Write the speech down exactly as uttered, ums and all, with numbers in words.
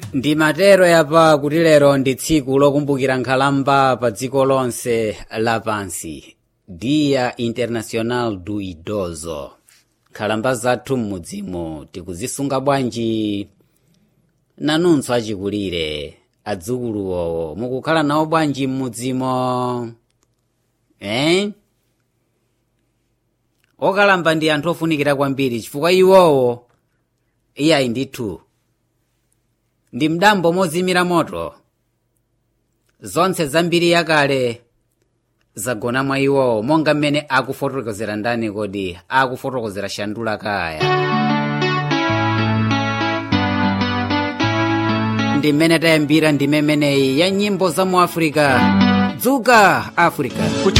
ndi matero yapa kuti lero ndi tsiku lokumbukira nkhalamba pa dziko lonse lapansi, Dia Internacional do Idoso. Nkhalamba zathu m'mudzimo tikuzisunga bwanji? Nanunso achikulire adzukuluwo mukukhala nawo bwanji m'mudzimo? Eh? Okalamba ndi anthu ofunikira kwambiri chifukwa iwowo iyayi ndithu ndi mdambo mozimira moto. Zonse zambiri yakale zagona mwa iwowo, monga mmene akufotokozera ndani kodi akufotokozera Shandula Kaya. Ndi mmene tayambira ndi memeneyi ya nyimbo za mu Africa. Dzuka Africa.